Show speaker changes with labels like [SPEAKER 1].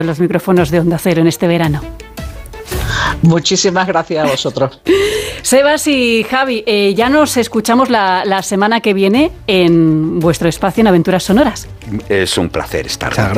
[SPEAKER 1] los micrófonos de Onda Cero en este verano.
[SPEAKER 2] Muchísimas gracias a vosotros.
[SPEAKER 1] Sebas y Javi, ya nos escuchamos la semana que viene en vuestro espacio en Aventuras Sonoras.
[SPEAKER 3] Es un placer estar.
[SPEAKER 4] Muchas